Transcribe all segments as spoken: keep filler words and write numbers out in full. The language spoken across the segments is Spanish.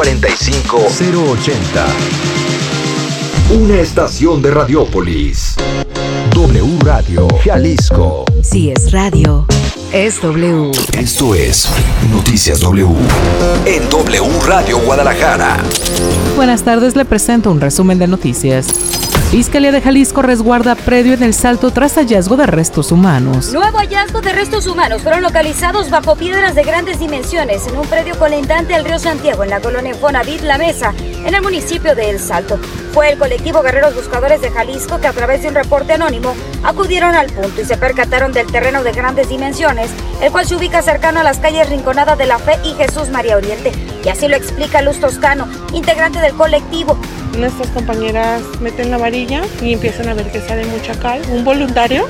cuarenta y cinco, cero ochenta. Una estación de Radiópolis. W Radio Jalisco. Si es radio, es W. Esto es Noticias W. En W Radio Guadalajara. Buenas tardes, le presento un resumen de noticias. Fiscalía de Jalisco resguarda predio en El Salto tras hallazgo de restos humanos. Nuevo hallazgo de restos humanos fueron localizados bajo piedras de grandes dimensiones en un predio colindante al río Santiago en la colonia Infonavit La Mesa, en el municipio de El Salto. Fue el colectivo Guerreros Buscadores de Jalisco que a través de un reporte anónimo acudieron al punto y se percataron del terreno de grandes dimensiones, el cual se ubica cercano a las calles Rinconada de la Fe y Jesús María Oriente. Y así lo explica Luz Toscano, integrante del colectivo. Nuestras compañeras meten la varilla y empiezan a ver que sale mucha cal. Un voluntario,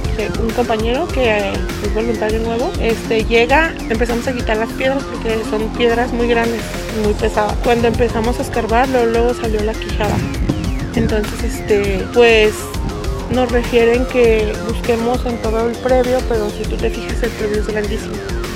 un compañero que es voluntario nuevo, este, llega, empezamos a quitar las piedras porque son piedras muy grandes, muy pesadas. Cuando empezamos a escarbar, luego, luego salió la quijada. Entonces, este, pues nos refieren que busquemos en todo el predio, pero si tú te fijas, el predio es grandísimo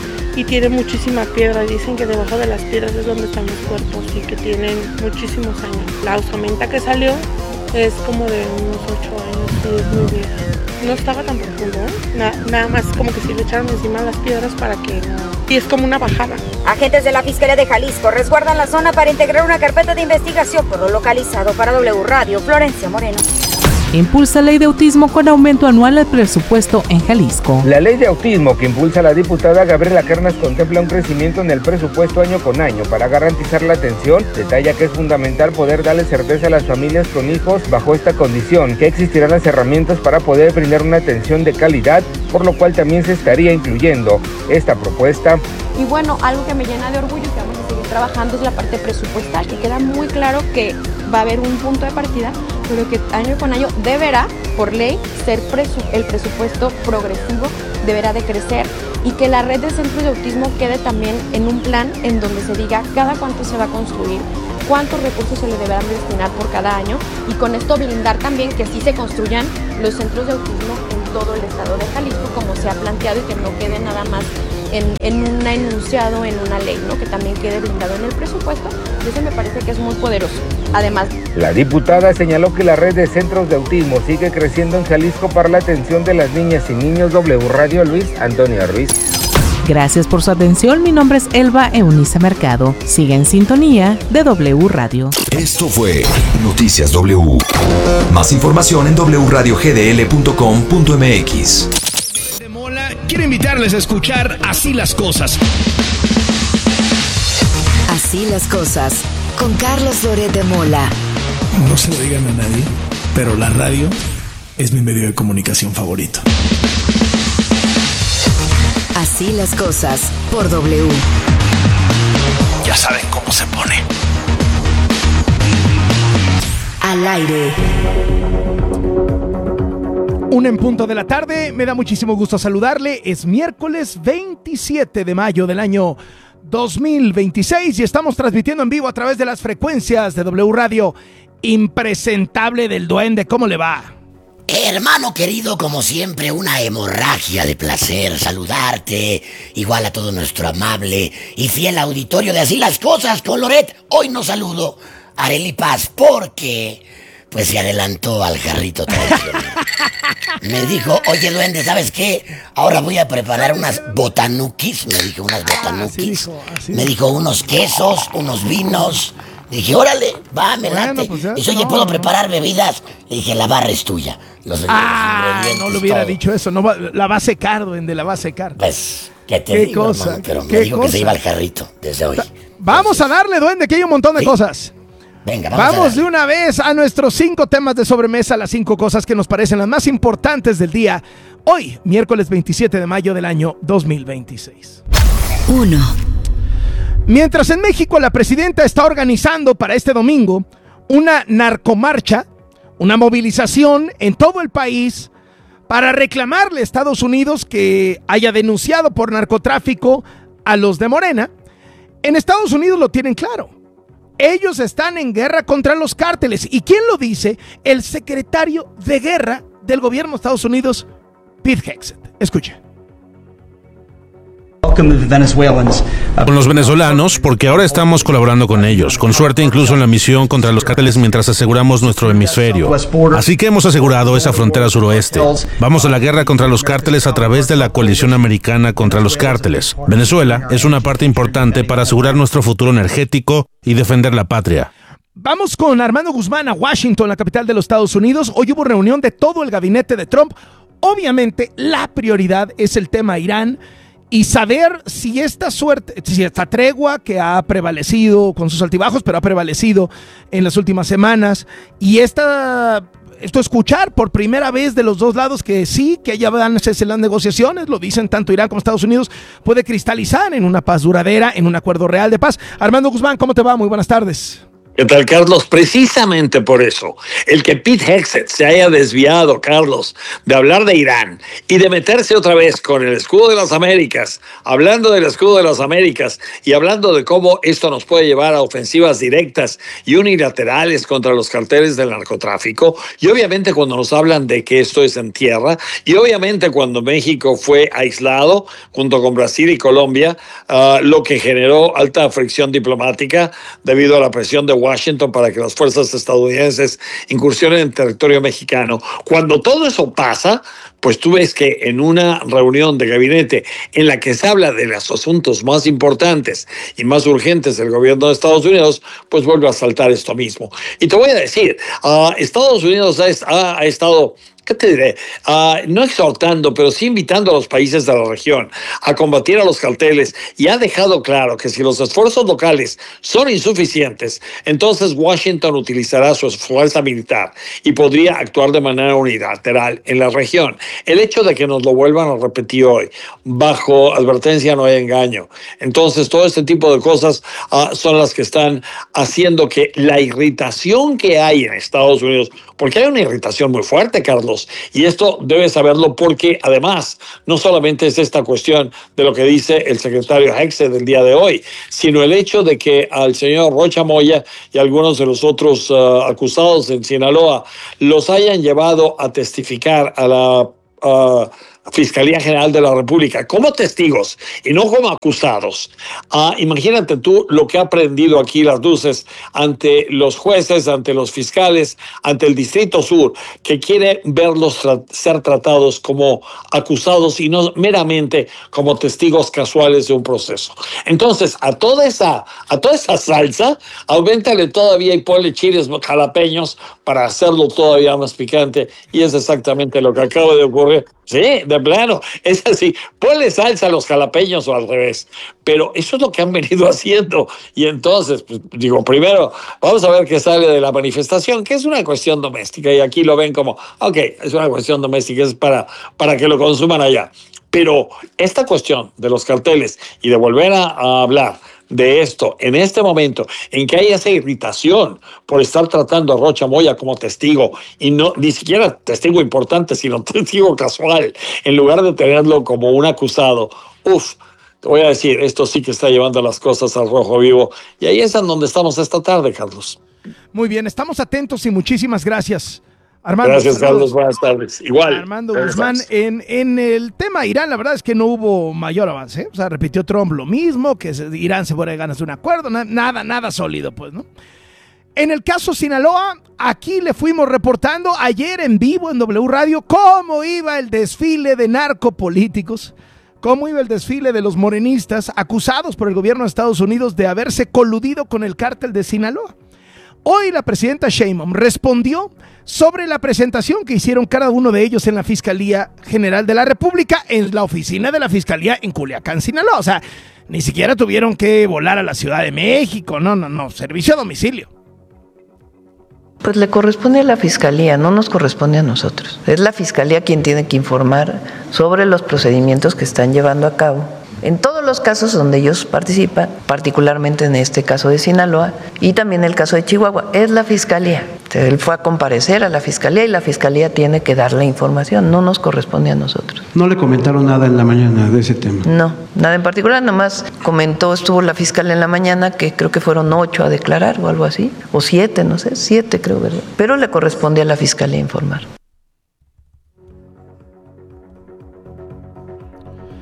y tiene muchísima piedra. Dicen que debajo de las piedras es donde están los cuerpos y que tienen muchísimos años. La osamenta que salió es como de unos ocho años y es muy vieja. No estaba tan profundo, ¿eh? Na, nada más como que sí le echaron encima las piedras para que no... Y es como una bajada. Agentes de la Fiscalía de Jalisco resguardan la zona para integrar una carpeta de investigación por lo localizado. Para W Radio, Florencia Moreno. Impulsa ley de autismo con aumento anual al presupuesto en Jalisco. La ley de autismo que impulsa la diputada Gabriela Cárdenas contempla un crecimiento en el presupuesto año con año para garantizar la atención. Detalla que es fundamental poder darle certeza a las familias con hijos bajo esta condición, que existirán las herramientas para poder brindar una atención de calidad, por lo cual también se estaría incluyendo esta propuesta. Y bueno, algo que me llena de orgullo y que vamos a seguir trabajando es la parte presupuestal, que queda muy claro que va a haber un punto de partida, pero que año con año deberá, por ley, ser presu- el presupuesto progresivo, deberá de crecer y que la red de centros de autismo quede también en un plan en donde se diga cada cuánto se va a construir, cuántos recursos se le deberán destinar por cada año y con esto blindar también que sí se construyan los centros de autismo en todo el estado de Jalisco como se ha planteado y que no quede nada más en, en un enunciado, en una ley, ¿no? Que también quede blindado en el presupuesto. Y eso me parece que es muy poderoso. Además, la diputada señaló que la red de centros de autismo sigue creciendo en Jalisco para la atención de las niñas y niños. W Radio, Luis Antonio Ruiz. Gracias por su atención. Mi nombre es Elba Eunice Mercado. Sigue en sintonía de W Radio. Esto fue Noticias W. Más información en doble u radio ge de ele punto com punto eme equis. De Mola quiero invitarles a escuchar Así las Cosas. Así las cosas, con Carlos Loret de Mola. No se lo digan a nadie, pero la radio es mi medio de comunicación favorito. Así las cosas, por W. Ya saben cómo se pone. Al aire. Una en punto de la tarde, me da muchísimo gusto saludarle. Es miércoles veintisiete de mayo del año dos mil veintiséis y estamos transmitiendo en vivo a través de las frecuencias de W Radio. Impresentable del Duende, ¿cómo le va? Hermano querido, como siempre, una hemorragia de placer saludarte, igual a todo nuestro amable y fiel auditorio de Así las Cosas con Loret. Hoy no saludo a Arely Paz porque pues se adelantó al jarrito tradicional. Me dijo, oye Duende, ¿sabes qué? Ahora voy a preparar unas botanuquis, me dijo unas botanuquis, me dijo unos quesos, unos vinos. Dije, órale, va, me Bueno, late. pues ya, Dice, oye, no, ¿puedo no. preparar bebidas? Le dije, la barra es tuya. Los, Ah, los no le hubiera todo. dicho eso. No va- la va a secar, Duende, la va a secar. Pues, ¿qué te ¿Qué digo, cosa? hermano? Pero ¿Qué me dijo que cosa? se iba al jarrito desde hoy. Vamos a darle, Duende, que hay un montón de Sí. cosas. Venga, vamos, Vamos a de darle. una vez a nuestros cinco temas de sobremesa, las cinco cosas que nos parecen las más importantes del día. Hoy, miércoles veintisiete de mayo del año dos mil veintiséis. uno. Mientras en México la presidenta está organizando para este domingo una narcomarcha, una movilización en todo el país para reclamarle a Estados Unidos que haya denunciado por narcotráfico a los de Morena, en Estados Unidos lo tienen claro. Ellos están en guerra contra los cárteles. ¿Y quién lo dice? El secretario de guerra del gobierno de Estados Unidos, Pete Hegseth. Escuche. Con los venezolanos, porque ahora estamos colaborando con ellos, con suerte incluso en la misión contra los cárteles mientras aseguramos nuestro hemisferio. Así que hemos asegurado esa frontera suroeste. Vamos a la guerra contra los cárteles a través de la coalición americana contra los cárteles. Venezuela es una parte importante para asegurar nuestro futuro energético y defender la patria. Vamos con Armando Guzmán a Washington, la capital de los Estados Unidos. Hoy hubo reunión de todo el gabinete de Trump. Obviamente, la prioridad es el tema Irán y saber si esta suerte, si esta tregua que ha prevalecido con sus altibajos, pero ha prevalecido en las últimas semanas, y esta, esto escuchar por primera vez de los dos lados que sí, que ya van a hacerse las negociaciones, lo dicen tanto Irán como Estados Unidos, puede cristalizar en una paz duradera, en un acuerdo real de paz. Armando Guzmán, ¿cómo te va? Muy buenas tardes. ¿Qué tal, Carlos? Precisamente por eso, el que Pete Hegseth se haya desviado, Carlos, de hablar de Irán y de meterse otra vez con el escudo de las Américas, hablando del escudo de las Américas y hablando de cómo esto nos puede llevar a ofensivas directas y unilaterales contra los carteles del narcotráfico, y obviamente cuando nos hablan de que esto es en tierra, y obviamente cuando México fue aislado junto con Brasil y Colombia, uh, lo que generó alta fricción diplomática debido a la presión de Washington para que las fuerzas estadounidenses incursionen en territorio mexicano. Cuando todo eso pasa, pues tú ves que en una reunión de gabinete en la que se habla de los asuntos más importantes y más urgentes del gobierno de Estados Unidos, pues vuelve a saltar esto mismo. Y te voy a decir, uh, Estados Unidos ha, ha, ha estado... ¿Qué te diré? Uh, no exhortando, pero sí invitando a los países de la región a combatir a los carteles, y ha dejado claro que si los esfuerzos locales son insuficientes, entonces Washington utilizará su fuerza militar y podría actuar de manera unilateral en la región. El hecho de que nos lo vuelvan a repetir hoy, bajo advertencia no hay engaño. Entonces todo este tipo de cosas uh, son las que están haciendo que la irritación que hay en Estados Unidos, porque hay una irritación muy fuerte, Carlos, y esto debes saberlo porque además no solamente es esta cuestión de lo que dice el secretario Hegseth del día de hoy, sino el hecho de que al señor Rocha Moya y algunos de los otros uh, acusados en Sinaloa los hayan llevado a testificar a la uh, Fiscalía General de la República como testigos y no como acusados. Ah, imagínate tú lo que ha aprendido aquí las luces ante los jueces, ante los fiscales, ante el Distrito Sur, que quiere verlos tra- ser tratados como acusados y no meramente como testigos casuales de un proceso. Entonces, a toda esa, a toda esa salsa, auméntale todavía y ponle chiles jalapeños para hacerlo todavía más picante, y es exactamente lo que acaba de ocurrir. Sí, de plano, es así, ponle salsa a los jalapeños o al revés, pero eso es lo que han venido haciendo. Y entonces, pues, digo, primero vamos a ver qué sale de la manifestación, que es una cuestión doméstica, y aquí lo ven como, ok, es una cuestión doméstica, es para, para que lo consuman allá. Pero esta cuestión de los carteles y de volver a, a hablar de esto en este momento en que hay esa irritación por estar tratando a Rocha Moya como testigo, y no ni siquiera testigo importante, sino testigo casual, en lugar de tenerlo como un acusado, uff, te voy a decir, esto sí que está llevando las cosas al rojo vivo, y ahí es en donde estamos esta tarde, Carlos. Muy bien, estamos atentos y muchísimas gracias, Armando. Gracias, Carlos. Buenas tardes. Igual. Armando Guzmán, en, en el tema Irán, la verdad es que no hubo mayor avance. O sea, repitió Trump lo mismo, que Irán se muere de ganas de un acuerdo, na, nada, nada sólido, pues, ¿no? En el caso Sinaloa, aquí le fuimos reportando ayer en vivo en W Radio cómo iba el desfile de narcopolíticos, cómo iba el desfile de los morenistas acusados por el gobierno de Estados Unidos de haberse coludido con el cártel de Sinaloa. Hoy la presidenta Sheinbaum respondió sobre la presentación que hicieron cada uno de ellos en la Fiscalía General de la República, en la oficina de la Fiscalía en Culiacán, Sinaloa. O sea, ni siquiera tuvieron que volar a la Ciudad de México, no, no, no, servicio a domicilio. Pues le corresponde a la Fiscalía, no nos corresponde a nosotros. Es la Fiscalía quien tiene que informar sobre los procedimientos que están llevando a cabo en todos los casos donde ellos participan, particularmente en este caso de Sinaloa y también el caso de Chihuahua. Es la Fiscalía. Él fue a comparecer a la Fiscalía y la Fiscalía tiene que dar la información, no nos corresponde a nosotros. ¿No le comentaron nada en la mañana de ese tema? No, nada en particular, nada más comentó, estuvo la fiscal en la mañana, que creo que fueron ocho a declarar o algo así, o siete, no sé, siete creo, ¿verdad? Pero le corresponde a la Fiscalía informar.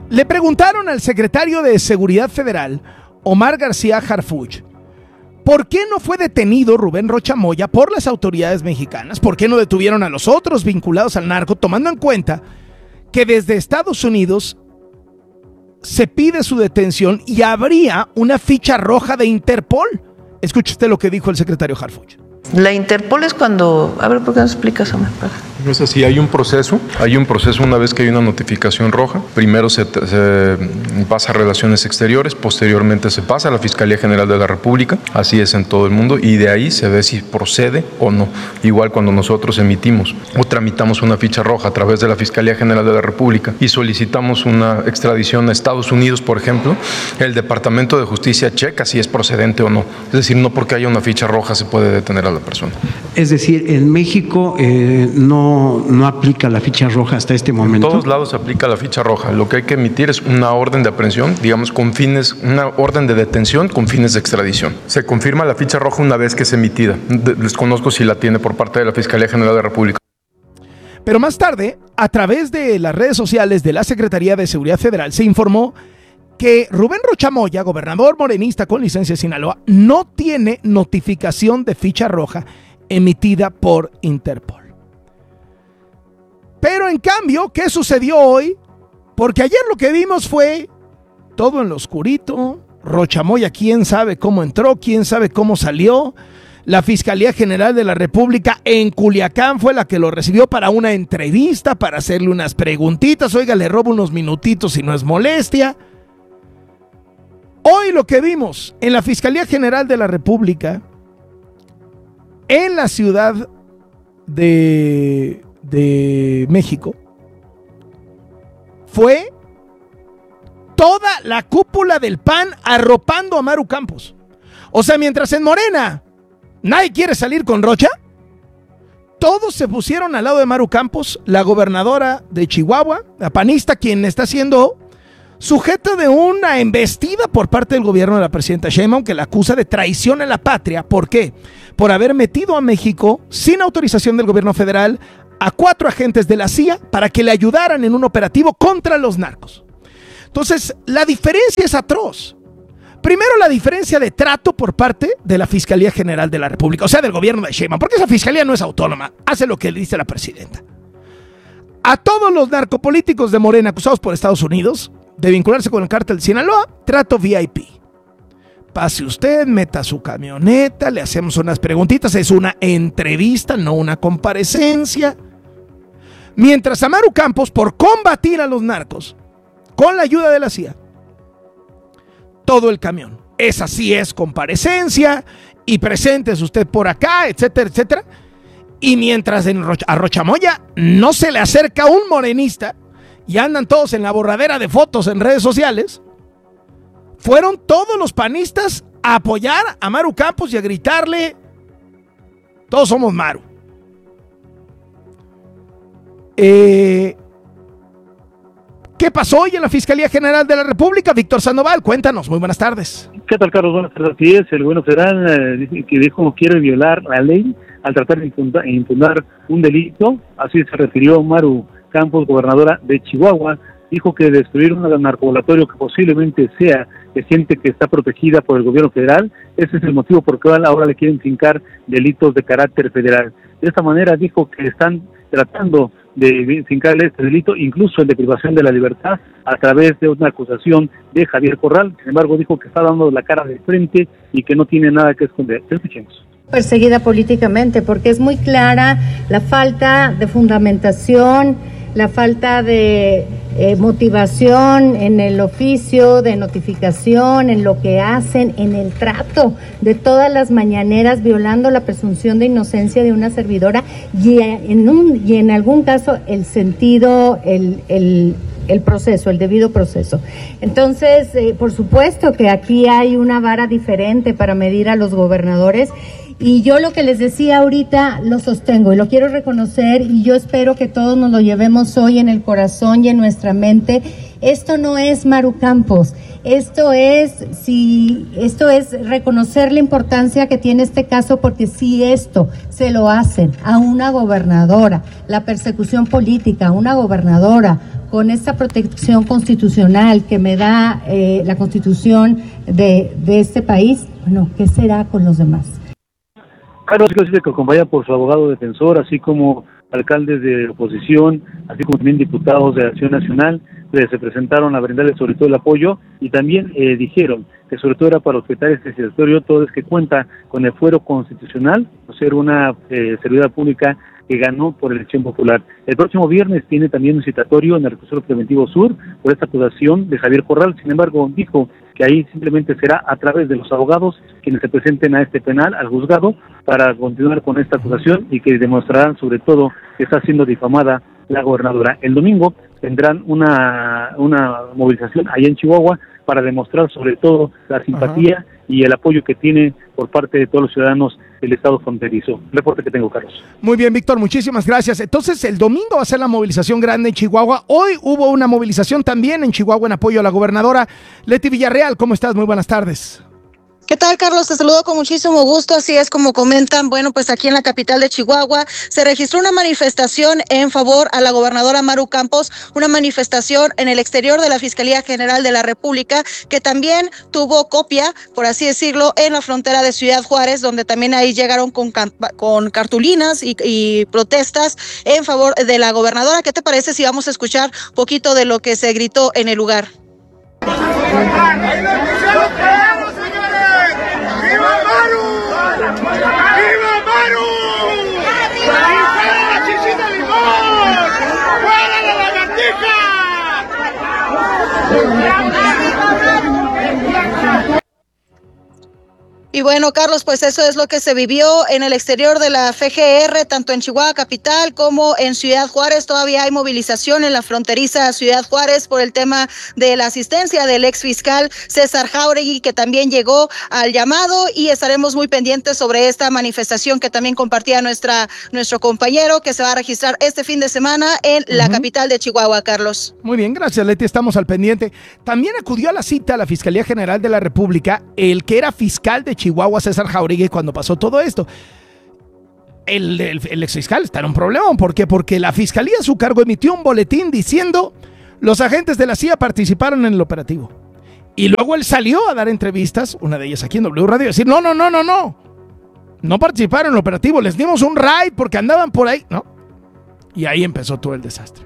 Le preguntaron al secretario de Seguridad Federal, Omar García Harfuch, ¿por qué no fue detenido Rubén Rocha Moya por las autoridades mexicanas? ¿Por qué no detuvieron a los otros vinculados al narco, tomando en cuenta que desde Estados Unidos se pide su detención y habría una ficha roja de Interpol? Escuche usted lo que dijo el secretario Harfuch. La Interpol es cuando... A ver, ¿por qué no explicas, Omar? No es así, hay un proceso, hay un proceso una vez que hay una notificación roja. Primero se, se pasa a Relaciones Exteriores, posteriormente se pasa a la Fiscalía General de la República, así es en todo el mundo, y de ahí se ve si procede o no. Igual cuando nosotros emitimos o tramitamos una ficha roja a través de la Fiscalía General de la República y solicitamos una extradición a Estados Unidos, por ejemplo, el Departamento de Justicia checa si es procedente o no. Es decir, no porque haya una ficha roja se puede detener a la persona. Es decir, en México eh, no, no aplica la ficha roja hasta este momento. En todos lados se aplica la ficha roja. Lo que hay que emitir es una orden de aprehensión, digamos con fines, una orden de detención con fines de extradición. Se confirma la ficha roja una vez que es emitida. Desconozco si la tiene por parte de la Fiscalía General de la República. Pero más tarde, a través de las redes sociales de la Secretaría de Seguridad Federal, se informó que Rubén Rocha Moya, gobernador morenista con licencia de Sinaloa, no tiene notificación de ficha roja emitida por Interpol. Pero en cambio, ¿qué sucedió hoy? Porque ayer lo que vimos fue todo en lo oscurito. Rocha Moya, quién sabe cómo entró, quién sabe cómo salió. La Fiscalía General de la República en Culiacán fue la que lo recibió para una entrevista, para hacerle unas preguntitas. Oiga, le robo unos minutitos si no es molestia. Hoy lo que vimos en la Fiscalía General de la República, en la Ciudad de, de México, fue toda la cúpula del P A N arropando a Maru Campos. O sea, mientras en Morena nadie quiere salir con Rocha, todos se pusieron al lado de Maru Campos, la gobernadora de Chihuahua, la panista, quien está siendo sujeto de una embestida por parte del gobierno de la presidenta Sheinbaum, que la acusa de traición a la patria. ¿Por qué? Por haber metido a México, sin autorización del gobierno federal, a cuatro agentes de la C I A para que le ayudaran en un operativo contra los narcos. Entonces, la diferencia es atroz. Primero, la diferencia de trato por parte de la Fiscalía General de la República, o sea, del gobierno de Sheinbaum, porque esa fiscalía no es autónoma, hace lo que le dice la presidenta. A todos los narcopolíticos de Morena acusados por Estados Unidos de vincularse con el cártel de Sinaloa, trato V I P. Pase usted, meta su camioneta, le hacemos unas preguntitas, es una entrevista, no una comparecencia. Mientras a Maru Campos, por combatir a los narcos, con la ayuda de la C I A, todo el camión. Esa sí es comparecencia, y preséntese usted por acá, etcétera, etcétera. Y mientras en Rocha, a Rocha Moya no se le acerca un morenista, y andan todos en la borradera de fotos en redes sociales, fueron todos los panistas a apoyar a Maru Campos y a gritarle: todos somos Maru. Eh, ¿Qué pasó hoy en la Fiscalía General de la República? Víctor Sandoval, cuéntanos. Muy buenas tardes. ¿Qué tal, Carlos? Buenas tardes. Así es, el gobierno federal eh, que dijo quiere violar la ley al tratar de impugnar, impugnar un delito. Así se refirió Maru Campos, gobernadora de Chihuahua. Dijo que destruir un narcolaboratorio que posiblemente sea, que siente que está protegida por el gobierno federal, ese es el motivo por el cual ahora le quieren fincar delitos de carácter federal. De esta manera dijo que están tratando de fincarle este delito, incluso el de privación de la libertad, a través de una acusación de Javier Corral. Sin embargo, dijo que está dando la cara de frente y que no tiene nada que esconder. Escuchemos. Perseguida políticamente porque es muy clara la falta de fundamentación, la falta de eh, motivación en el oficio, de notificación, en lo que hacen, en el trato de todas las mañaneras, violando la presunción de inocencia de una servidora y en, un, y en algún caso el sentido, el, el, el proceso, el debido proceso. Entonces, eh, por supuesto que aquí hay una vara diferente para medir a los gobernadores. Y yo lo que les decía ahorita lo sostengo y lo quiero reconocer, y yo espero que todos nos lo llevemos hoy en el corazón y en nuestra mente, Esto no es Maru Campos, esto es, si, esto es reconocer la importancia que tiene este caso, porque si esto se lo hacen a una gobernadora, la persecución política a una gobernadora con esta protección constitucional que me da eh, la Constitución de, de este país, bueno, ¿qué será con los demás? Carlos García, que acompaña por su abogado defensor, así como alcaldes de oposición, así como también diputados de Acción Nacional, que se presentaron a brindarles sobre todo el apoyo y también eh, dijeron que sobre todo era para objetar este citatorio, todo es que cuenta con el fuero constitucional, por ser una eh, servidora pública que ganó por elección popular. El próximo viernes tiene también un citatorio en el Recurso Preventivo Sur por esta acusación de Javier Corral. Sin embargo, dijo que ahí simplemente será a través de los abogados quienes se presenten a este penal, al juzgado, para continuar con esta acusación y que demostrarán sobre todo que está siendo difamada la gobernadora. El domingo tendrán una, una movilización allá en Chihuahua para demostrar sobre todo la simpatía Ajá. y el apoyo que tiene por parte de todos los ciudadanos del estado fronterizo. Reporte que tengo, Carlos. Muy bien, Víctor, muchísimas gracias. Entonces, el domingo va a ser la movilización grande en Chihuahua. Hoy hubo una movilización también en Chihuahua en apoyo a la gobernadora. Leti Villarreal, ¿cómo estás? Muy buenas tardes. ¿Qué tal, Carlos? Te saludo con muchísimo gusto. Así es como comentan, bueno, pues aquí en la capital de Chihuahua se registró una manifestación en favor a la gobernadora Maru Campos, una manifestación en el exterior de la Fiscalía General de la República, que también tuvo copia, por así decirlo, en la frontera de Ciudad Juárez, donde también ahí llegaron con, con cartulinas y, y protestas en favor de la gobernadora. ¿Qué te parece si vamos a escuchar poquito de lo que se gritó en el lugar? ¡Viva Maru! ¡Viva Maru! ¡Fuera la chichita limón! ¡Fuera la lagartija! Y bueno, Carlos, pues eso es lo que se vivió en el exterior de la F G R, tanto en Chihuahua capital como en Ciudad Juárez. Todavía hay movilización en la fronteriza Ciudad Juárez por el tema de la asistencia del ex fiscal César Jáuregui, que también llegó al llamado, y estaremos muy pendientes sobre esta manifestación que también compartía nuestra nuestro compañero, que se va a registrar este fin de semana en la uh-huh. capital de Chihuahua, Carlos. Muy bien, gracias, Leti, estamos al pendiente. También acudió a la cita a la Fiscalía General de la República el que era fiscal de Chihuahua, César Jáuregui, cuando pasó todo esto. El, el, el exfiscal está en un problema. ¿Por qué? Porque la fiscalía a su cargo emitió un boletín diciendo los agentes de la C I A participaron en el operativo. Y luego él salió a dar entrevistas, una de ellas aquí en W Radio, y decir, no, no, no, no, no. No participaron en el operativo, les dimos un raid porque andaban por ahí. No. Y ahí empezó todo el desastre.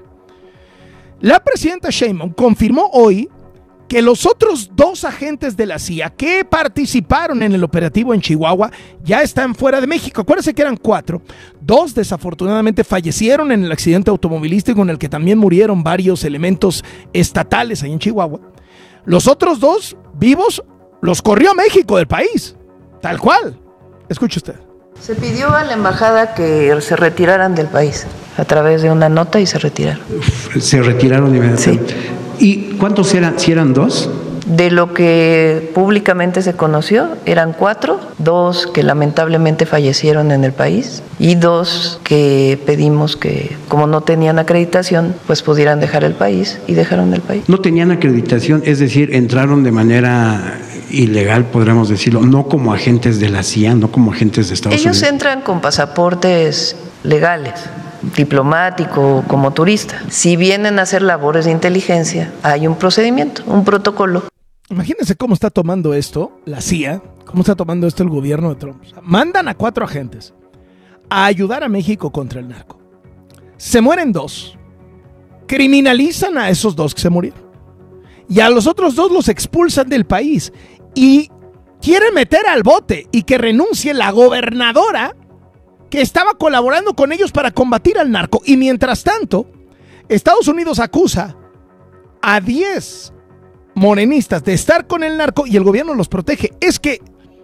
La presidenta Sheinbaum confirmó hoy que los otros dos agentes de la C I A que participaron en el operativo en Chihuahua ya están fuera de México. Acuérdense que eran cuatro. Dos desafortunadamente fallecieron en el accidente automovilístico en el que también murieron varios elementos estatales ahí en Chihuahua. Los otros dos vivos los corrió a México del país, tal cual. Escuche usted. Se pidió a la embajada que se retiraran del país a través de una nota y se retiraron. Se retiraron inmediatamente. Sí. ¿Y cuántos eran? ¿Si eran dos? De lo que públicamente se conoció, eran cuatro, dos que lamentablemente fallecieron en el país y dos que pedimos que, como no tenían acreditación, pues pudieran dejar el país y dejaron el país. No tenían acreditación, es decir, entraron de manera ilegal, podríamos decirlo, no como agentes de la C I A, no como agentes de Estados Unidos. Unidos. Ellos entran con pasaportes legales, diplomático, como turista. Si vienen a hacer labores de inteligencia, hay un procedimiento, un protocolo. Imagínense cómo está tomando esto la C I A, cómo está tomando esto el gobierno de Trump. O sea, mandan a cuatro agentes a ayudar a México contra el narco. Se mueren dos. Criminalizan a esos dos que se murieron. Y a los otros dos los expulsan del país. Y quieren meter al bote y que renuncie la gobernadora que estaba colaborando con ellos para combatir al narco. Y mientras tanto, Estados Unidos acusa a diez morenistas de estar con el narco y el gobierno los protege. Es que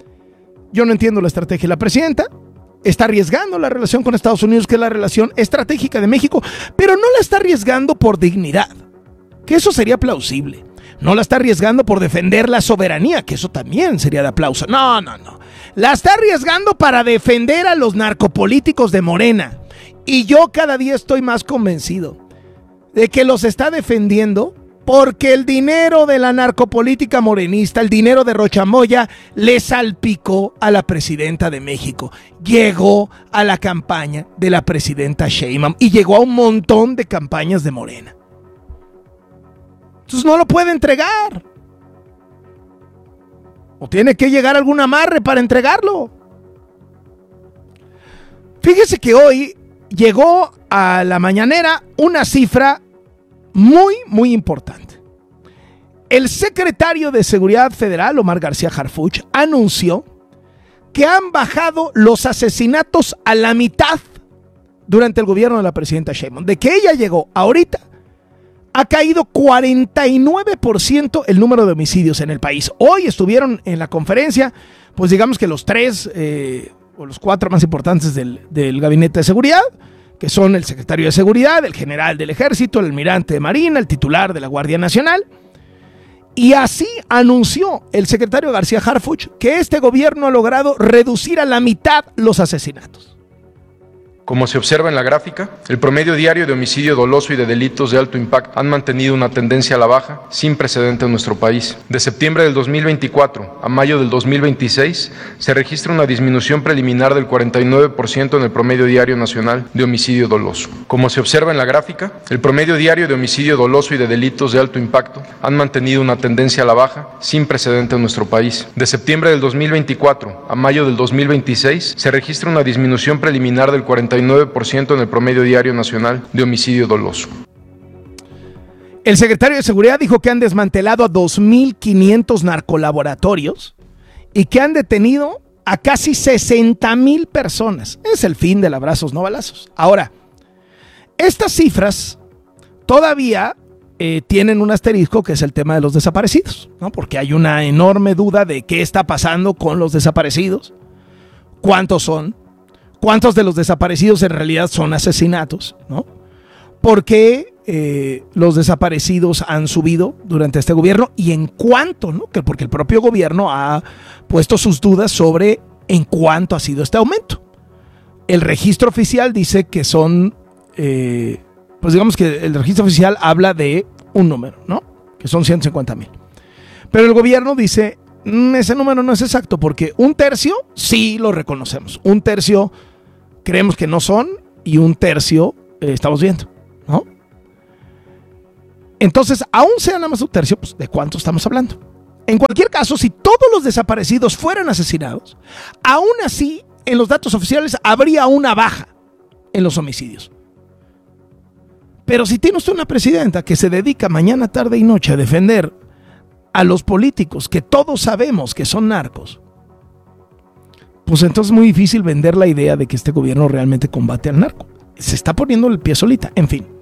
yo no entiendo la estrategia. La presidenta está arriesgando la relación con Estados Unidos, que es la relación estratégica de México, pero no la está arriesgando por dignidad, que eso sería plausible. No la está arriesgando por defender la soberanía, que eso también sería de aplauso. No, no, no. La está arriesgando para defender a los narcopolíticos de Morena. Y yo cada día estoy más convencido de que los está defendiendo Porque el dinero de la narcopolítica morenista, el dinero de Rochamoya, le salpicó a la presidenta de México. Llegó a la campaña de la presidenta Sheinbaum y llegó a un montón de campañas de Morena. Entonces no lo puede entregar. O tiene que llegar algún amarre para entregarlo. Fíjese que hoy llegó a la mañanera una cifra muy, muy importante. El secretario de Seguridad Federal, Omar García Harfuch, anunció que han bajado los asesinatos a la mitad durante el gobierno de la presidenta Sheinbaum. De que ella llegó ahorita, ha caído cuarenta y nueve por ciento el número de homicidios en el país. Hoy estuvieron en la conferencia, pues digamos que los tres eh, o los cuatro más importantes del, del gabinete de seguridad, que son el secretario de Seguridad, el general del Ejército, el almirante de Marina, el titular de la Guardia Nacional. Y así anunció el secretario García Harfuch que este gobierno ha logrado reducir a la mitad los asesinatos. Como se observa en la gráfica, el promedio diario de homicidio doloso y de delitos de alto impacto han mantenido una tendencia a la baja sin precedente en nuestro país. De septiembre del dos mil veinticuatro a mayo del dos mil veintiséis se registra una disminución preliminar del cuarenta y nueve por ciento en el promedio diario nacional de homicidio doloso. Como se observa en la gráfica, el promedio diario de homicidio doloso y de delitos de alto impacto han mantenido una tendencia a la baja sin precedente en nuestro país. De septiembre del dos mil veinticuatro a mayo del dos mil veintiséis se registra una disminución preliminar del cuarenta y nueve por ciento en el promedio diario nacional de homicidio doloso. El secretario de Seguridad dijo que han desmantelado a dos mil quinientos narcolaboratorios y que han detenido a casi sesenta mil personas. Es el fin del abrazos no balazos. Ahora, estas cifras todavía eh, tienen un asterisco, que es el tema de los desaparecidos, ¿no? Porque hay una enorme duda de qué está pasando con los desaparecidos, cuántos son, cuántos de los desaparecidos en realidad son asesinatos, ¿no? ¿Por qué eh, los desaparecidos han subido durante este gobierno y en cuánto, ¿no? Que porque el propio gobierno ha puesto sus dudas sobre en cuánto ha sido este aumento. El registro oficial dice que son, eh, pues digamos que el registro oficial habla de un número, ¿no? Que son ciento cincuenta mil. Pero el gobierno dice, mmm, ese número no es exacto, porque un tercio sí lo reconocemos, un tercio creemos que no son y un tercio eh, estamos viendo, ¿no? Entonces, aún sea nada más un tercio, pues, ¿de cuánto estamos hablando? En cualquier caso, si todos los desaparecidos fueran asesinados, aún así, en los datos oficiales habría una baja en los homicidios. Pero si tiene usted una presidenta que se dedica mañana, tarde y noche a defender a los políticos que todos sabemos que son narcos, pues entonces es muy difícil vender la idea de que este gobierno realmente combate al narco. Se está poniendo el pie solita. En fin.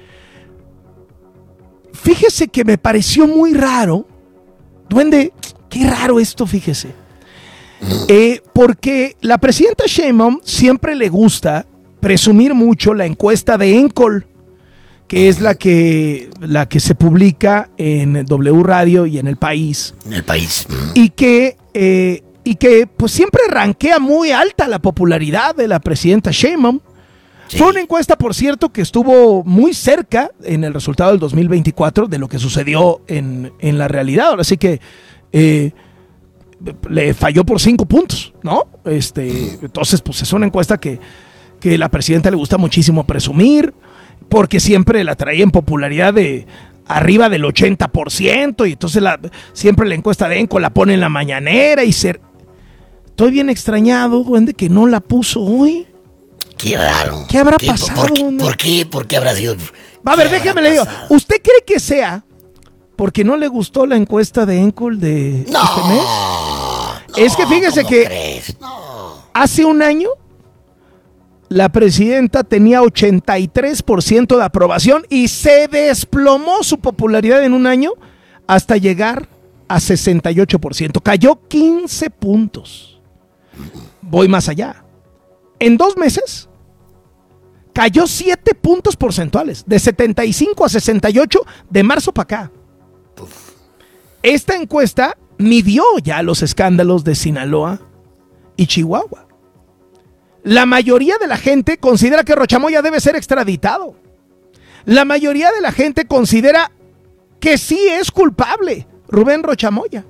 Fíjese que me pareció muy raro. Duende, qué raro esto, fíjese. Eh, porque la presidenta Sheinbaum siempre le gusta presumir mucho la encuesta de Encol, que es la que, la que se publica en W Radio y en El País. En El País. Y que... Eh, Y que pues siempre rankea muy alta la popularidad de la presidenta Sheinbaum. Sí. Fue una encuesta, por cierto, que estuvo muy cerca en el resultado del dos mil veinticuatro de lo que sucedió en, en la realidad. Ahora sí que eh, le falló por cinco puntos, ¿no? Este, entonces, pues es una encuesta que, que la presidenta le gusta muchísimo presumir, porque siempre la traía en popularidad de arriba del ochenta por ciento, y entonces la, siempre la encuesta de Enco la pone en la mañanera y se... Estoy bien extrañado, duende, que no la puso hoy. Qué raro. ¿Qué habrá ¿Qué, pasado? ¿Por qué? ¿Por qué? ¿Por qué habrá sido? Va, a ver, déjeme le digo. ¿Usted cree que sea porque no le gustó la encuesta de Encol de no, este mes? No, es que fíjese que no. hace un año la presidenta tenía ochenta y tres por ciento de aprobación y se desplomó su popularidad en un año hasta llegar a sesenta y ocho por ciento. Cayó quince puntos. Voy más allá. En dos meses cayó siete puntos porcentuales, de setenta y cinco a sesenta y ocho de marzo para acá. Esta encuesta midió ya los escándalos de Sinaloa y Chihuahua. La mayoría de la gente considera que Rochamoya debe ser extraditado. La mayoría de la gente considera que sí es culpable, Rubén Rocha Moya.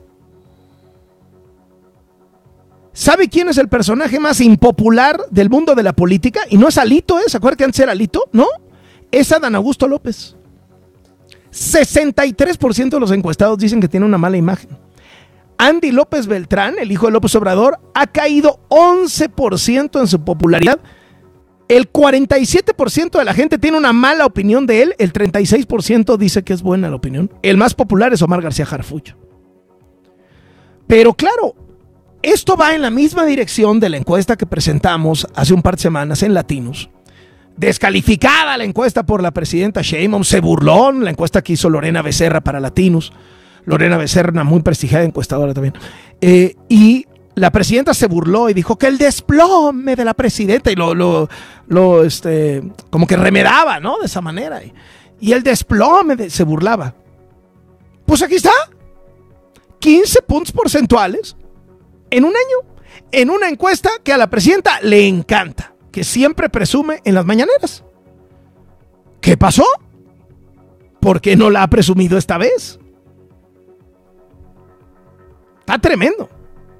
¿Sabe quién es el personaje más impopular del mundo de la política? Y no es Alito, ¿eh? ¿Se acuerdan que antes era Alito? No, es Adán Augusto López. sesenta y tres por ciento de los encuestados dicen que tiene una mala imagen. Andy López Beltrán, el hijo de López Obrador, ha caído once por ciento en su popularidad. El cuarenta y siete por ciento de la gente tiene una mala opinión de él, el treinta y seis por ciento dice que es buena la opinión. El más popular es Omar García Harfuch. Pero claro, esto va en la misma dirección de la encuesta que presentamos hace un par de semanas en Latinos. Descalificada la encuesta por la presidenta Sheinbaum, se burló la encuesta que hizo Lorena Becerra para Latinos. Lorena Becerra, una muy prestigiada encuestadora también. Eh, y la presidenta se burló y dijo que el desplome de la presidenta, y lo, lo, lo este, como que remedaba, ¿no? De esa manera. Y, y el desplome, de, se burlaba. Pues aquí está. quince puntos porcentuales en un año. En una encuesta que a la presidenta le encanta, que siempre presume en las mañaneras. ¿Qué pasó? ¿Por qué no la ha presumido esta vez? Está tremendo.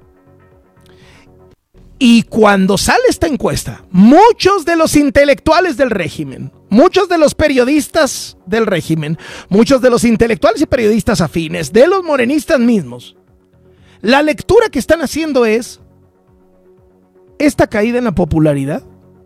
Y cuando sale esta encuesta, muchos de los intelectuales del régimen, muchos de los periodistas del régimen, muchos de los intelectuales y periodistas afines, de los morenistas mismos, la lectura que están haciendo es: esta caída en la popularidad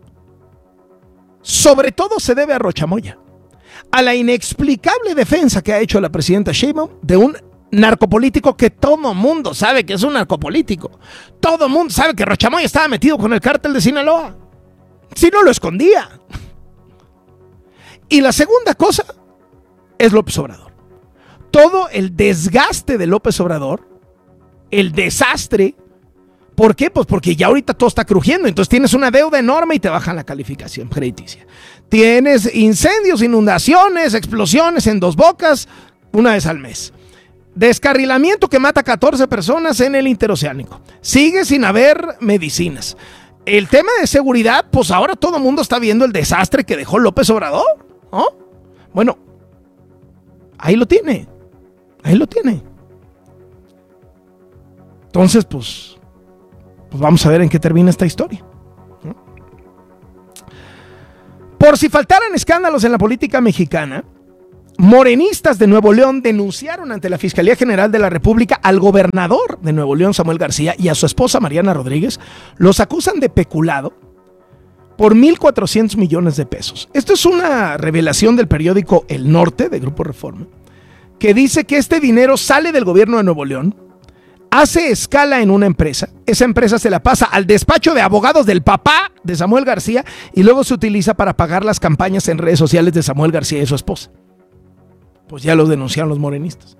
sobre todo se debe a Rocha Moya, a la inexplicable defensa que ha hecho la presidenta Sheinbaum de un narcopolítico que todo mundo sabe que es un narcopolítico. Todo mundo sabe que Rocha Moya estaba metido con el cártel de Sinaloa. Si no, lo escondía. Y la segunda cosa es López Obrador. Todo el desgaste de López Obrador, el desastre. ¿Por qué? Pues porque ya ahorita todo está crujiendo, entonces tienes una deuda enorme y te bajan la calificación crediticia. Tienes incendios, inundaciones, explosiones en Dos Bocas una vez al mes. Descarrilamiento que mata a catorce personas en el interoceánico. Sigue sin haber medicinas. El tema de seguridad, pues ahora todo el mundo está viendo el desastre que dejó López Obrador, ¿no? Bueno, ahí lo tiene. Ahí lo tiene. Entonces, pues... Pues vamos a ver en qué termina esta historia. Por si faltaran escándalos en la política mexicana, morenistas de Nuevo León denunciaron ante la Fiscalía General de la República al gobernador de Nuevo León, Samuel García, y a su esposa Mariana Rodríguez. Los acusan de peculado por mil cuatrocientos millones de pesos. Esto es una revelación del periódico El Norte, de Grupo Reforma, que dice que este dinero sale del gobierno de Nuevo León, hace escala en una empresa, esa empresa se la pasa al despacho de abogados del papá de Samuel García y luego se utiliza para pagar las campañas en redes sociales de Samuel García y su esposa. Pues ya los denunciaron los morenistas.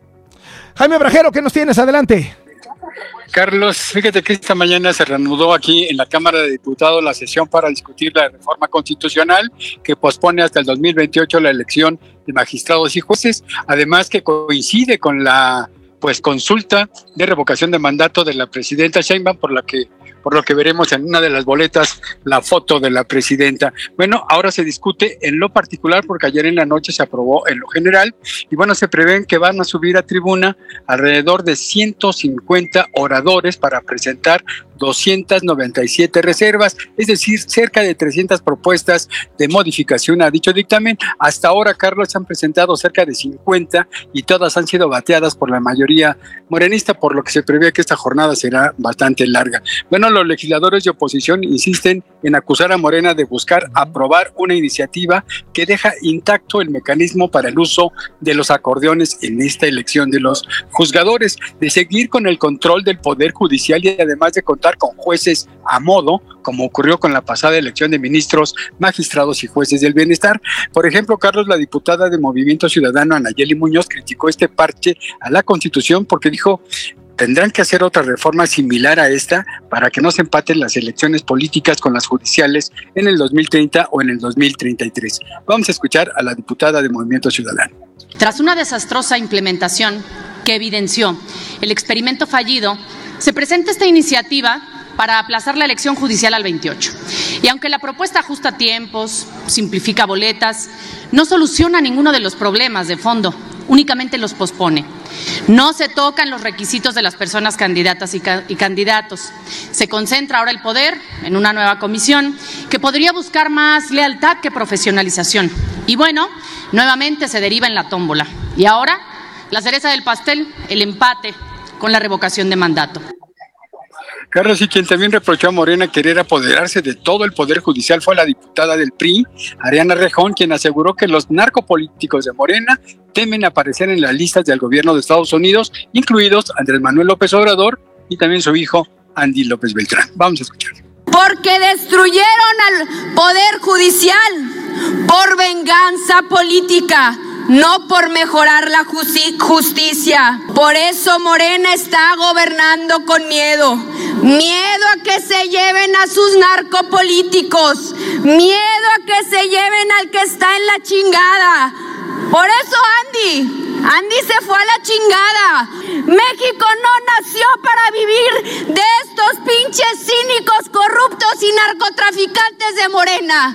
Jaime Brajero, ¿qué nos tienes? Adelante. Carlos, fíjate que esta mañana se reanudó aquí en la Cámara de Diputados la sesión para discutir la reforma constitucional que pospone hasta el dos mil veintiocho la elección de magistrados y jueces, además que coincide con la pues consulta de revocación de mandato de la presidenta Sheinbaum, por la que por lo que veremos en una de las boletas la foto de la presidenta. Bueno, ahora se discute en lo particular porque ayer en la noche se aprobó en lo general y bueno, se prevén que van a subir a tribuna alrededor de ciento cincuenta oradores para presentar doscientas noventa y siete reservas, es decir, cerca de trescientas propuestas de modificación a dicho dictamen. Hasta ahora, Carlos, se han presentado cerca de cincuenta y todas han sido bateadas por la mayoría morenista, por lo que se prevé que esta jornada será bastante larga. Bueno, los legisladores de oposición insisten en acusar a Morena de buscar aprobar una iniciativa que deja intacto el mecanismo para el uso de los acordeones en esta elección de los juzgadores, de seguir con el control del Poder Judicial y además de contar con jueces a modo, como ocurrió con la pasada elección de ministros, magistrados y jueces del bienestar. Por ejemplo, Carlos, la diputada de Movimiento Ciudadano, Anayeli Muñoz, criticó este parche a la Constitución porque dijo: tendrán que hacer otra reforma similar a esta para que no se empaten las elecciones políticas con las judiciales en el dos mil treinta o en el dos mil treinta y tres. Vamos a escuchar a la diputada de Movimiento Ciudadano. Tras una desastrosa implementación que evidenció el experimento fallido, se presenta esta iniciativa para aplazar la elección judicial al veintiocho. Y aunque la propuesta ajusta tiempos, simplifica boletas, no soluciona ninguno de los problemas de fondo únicamente los pospone. No se tocan los requisitos de las personas candidatas y, ca- y candidatos. Se concentra ahora el poder en una nueva comisión que podría buscar más lealtad que profesionalización. Y bueno, nuevamente se deriva en la tómbola. Y ahora, la cereza del pastel, el empate con la revocación de mandato. Carlos, y quien también reprochó a Morena querer apoderarse de todo el poder judicial fue la diputada del P R I, Ariana Rejón, quien aseguró que los narcopolíticos de Morena temen aparecer en las listas del gobierno de Estados Unidos, incluidos Andrés Manuel López Obrador y también su hijo Andy López Beltrán. Vamos a escuchar. Porque destruyeron al poder judicial por venganza política, no por mejorar la justi- justicia. Por eso Morena está gobernando con miedo. Miedo a que se lleven a sus narcopolíticos. Miedo a que se lleven al que está en la chingada. Por eso Andy, Andy se fue a la chingada. México no nació para vivir de estos pinches cínicos, corruptos y narcotraficantes de Morena.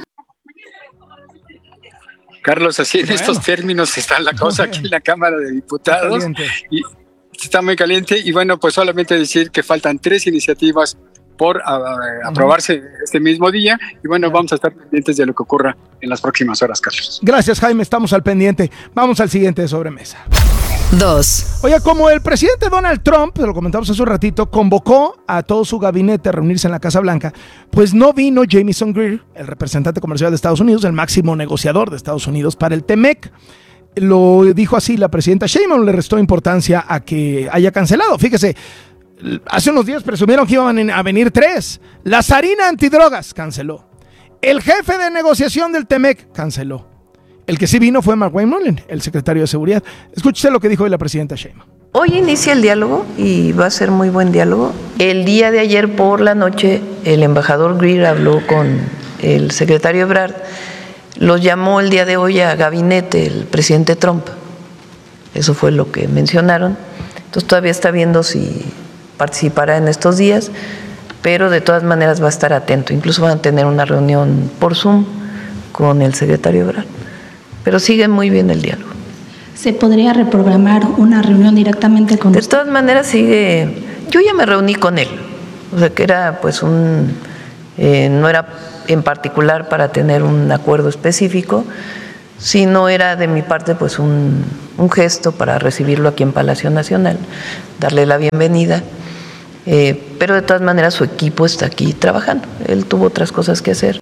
Carlos, así en Bueno. estos términos está la cosa aquí en la Cámara de Diputados. Y está muy caliente. Y bueno, pues solamente decir que faltan tres iniciativas por a, a, aprobarse este mismo día. Y bueno, vamos a estar pendientes de lo que ocurra en las próximas horas, Carlos. Gracias, Jaime, estamos al pendiente. Vamos al siguiente de sobremesa. Dos. Oiga, como el presidente Donald Trump, lo comentamos hace un ratito, convocó a todo su gabinete a reunirse en la Casa Blanca, pues no vino Jamieson Greer, el representante comercial de Estados Unidos, el máximo negociador de Estados Unidos para el T M E C. Lo dijo así la presidenta Sheinbaum, le restó importancia a que haya cancelado. Fíjese, hace unos días presumieron que iban a venir tres. La Sarina Antidrogas canceló. El jefe de negociación del T M E C canceló. El que sí vino fue Mark Wayne, el secretario de Seguridad. Escúchese lo que dijo hoy la presidenta Sheinbaum. Hoy inicia el diálogo y va a ser muy buen diálogo. El día de ayer por la noche, el embajador Greer habló con el secretario Ebrard. Los llamó el día de hoy a gabinete el presidente Trump. Eso fue lo que mencionaron. Entonces todavía está viendo si participará en estos días, pero de todas maneras va a estar atento. Incluso van a tener una reunión por Zoom con el secretario Ebrard. Pero sigue muy bien el diálogo. ¿Se podría reprogramar una reunión directamente con De usted? todas maneras sigue. Yo ya me reuní con él, o sea que era pues un, eh, no era en particular para tener un acuerdo específico, sino era de mi parte pues un, un gesto para recibirlo aquí en Palacio Nacional, darle la bienvenida. Eh, pero de todas maneras su equipo está aquí trabajando. Él tuvo otras cosas que hacer.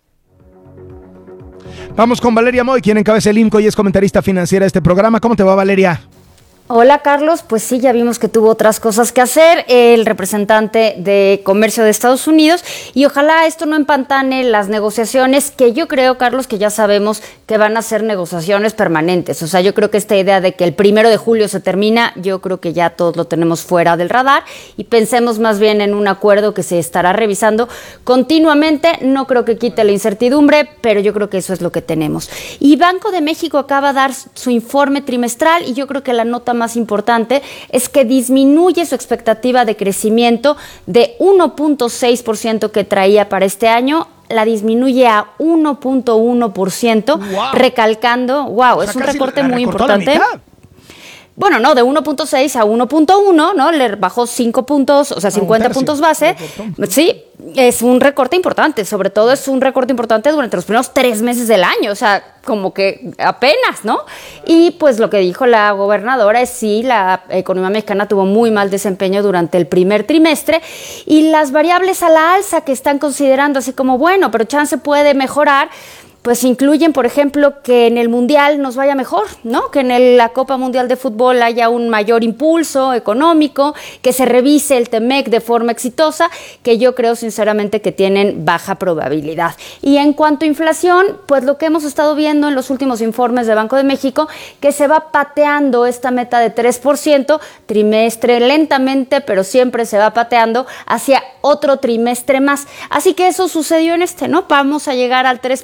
Vamos con Valeria Moy, quien encabeza el IMCO y es comentarista financiera de este programa. ¿Cómo te va, Valeria? Hola, Carlos. Pues sí, ya vimos que tuvo otras cosas que hacer el representante de Comercio de Estados Unidos y ojalá esto no empantane las negociaciones, que yo creo, Carlos, que ya sabemos que van a ser negociaciones permanentes. O sea, yo creo que esta idea de que el primero de julio se termina, yo creo que ya todos lo tenemos fuera del radar y pensemos más bien en un acuerdo que se estará revisando continuamente. No creo que quite la incertidumbre, pero yo creo que eso es lo que tenemos. Y Banco de México acaba de dar su informe trimestral y yo creo que la nota más importante es que disminuye su expectativa de crecimiento de uno punto seis por ciento que traía para este año, la disminuye a uno punto uno por ciento, wow. recalcando, wow, o sea, es un recorte muy importante. Bueno, no, de uno punto seis a uno punto uno, ¿no? Le bajó cinco puntos, o sea, cincuenta no, puntos base. Sí, es un recorte importante, sobre todo es un recorte importante durante los primeros tres meses del año, o sea, como que apenas, ¿no? Y pues lo que dijo la gobernadora es sí, la economía mexicana tuvo muy mal desempeño durante el primer trimestre y las variables a la alza que están considerando así como, bueno, pero chance puede mejorar, pues incluyen, por ejemplo, que en el Mundial nos vaya mejor, ¿no? Que en el, la Copa Mundial de Fútbol haya un mayor impulso económico, que se revise el T M E C de forma exitosa, que yo creo sinceramente que tienen baja probabilidad. Y en cuanto a inflación, pues lo que hemos estado viendo en los últimos informes de Banco de México, que se va pateando esta meta de tres por ciento, trimestre lentamente, pero siempre se va pateando hacia otro trimestre más. Así que eso sucedió en este, ¿no? Vamos a llegar al tres por ciento,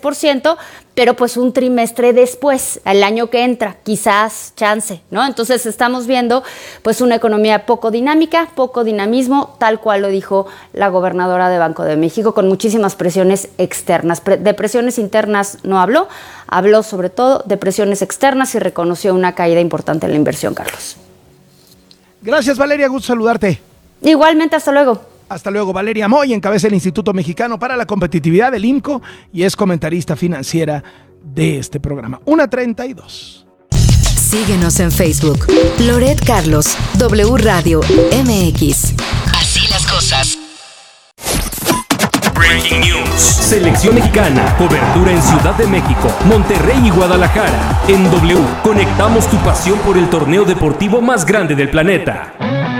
cierto, pero pues un trimestre después, el año que entra, quizás chance, ¿no? Entonces estamos viendo pues una economía poco dinámica, poco dinamismo, tal cual lo dijo la gobernadora de Banco de México, con muchísimas presiones externas. De presiones internas no habló, habló sobre todo de presiones externas y reconoció una caída importante en la inversión, Carlos. Gracias, Valeria, gusto saludarte. Igualmente, hasta luego. Hasta luego. Valeria Moy encabeza el Instituto Mexicano para la Competitividad del IMCO y es comentarista financiera de este programa. una treinta y dos. Síguenos en Facebook. Loret Carlos, W Radio M X. Así las cosas. Breaking News. Selección mexicana. Cobertura en Ciudad de México, Monterrey y Guadalajara. En W, conectamos tu pasión por el torneo deportivo más grande del planeta.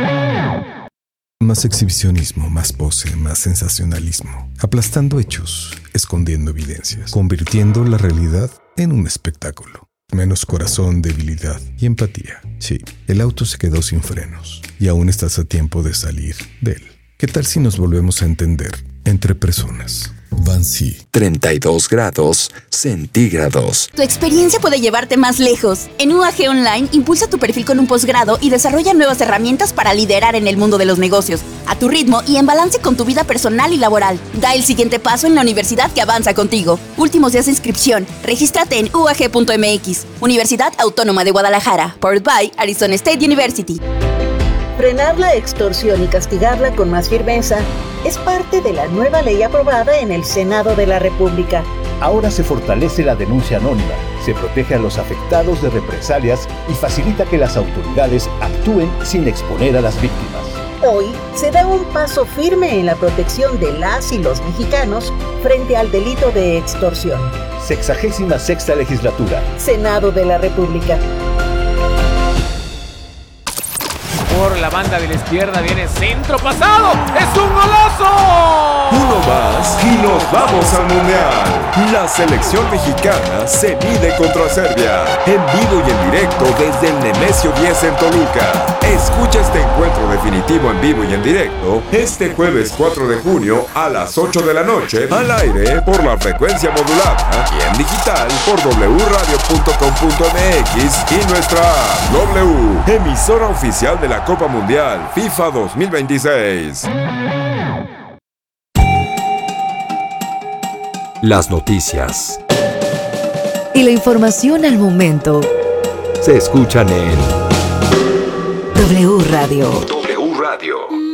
Más exhibicionismo, más pose, más sensacionalismo. Aplastando hechos, escondiendo evidencias. Convirtiendo la realidad en un espectáculo. Menos corazón, debilidad y empatía. Sí, el auto se quedó sin frenos y aún estás a tiempo de salir de él. ¿Qué tal si nos volvemos a entender entre personas? Vancy. treinta y dos grados centígrados. Tu experiencia puede llevarte más lejos. En U A G Online, impulsa tu perfil con un posgrado y desarrolla nuevas herramientas para liderar en el mundo de los negocios, a tu ritmo y en balance con tu vida personal y laboral. Da el siguiente paso en la universidad que avanza contigo. Últimos días de inscripción. Regístrate en u a g punto m x. Universidad Autónoma de Guadalajara. Powered by Arizona State University. Frenar la extorsión y castigarla con más firmeza es parte de la nueva ley aprobada en el Senado de la República. Ahora se fortalece la denuncia anónima, se protege a los afectados de represalias y facilita que las autoridades actúen sin exponer a las víctimas. Hoy se da un paso firme en la protección de las y los mexicanos frente al delito de extorsión. Sexagésima sexta legislatura. Senado de la República. Por la banda de la izquierda viene centro pasado. ¡Es un golazo! Uno más y nos vamos al Mundial. La selección mexicana se mide contra Serbia. En vivo y en directo desde el Nemesio diez en Toluca. Escucha este encuentro definitivo en vivo y en directo este jueves cuatro de junio a las ocho de la noche al aire por la frecuencia modulada y en digital por w radio punto com punto m x y nuestra app. W, emisora oficial de la Copa Mundial FIFA dos mil veintiséis. Las noticias y la información al momento se escuchan en W Radio. W Radio.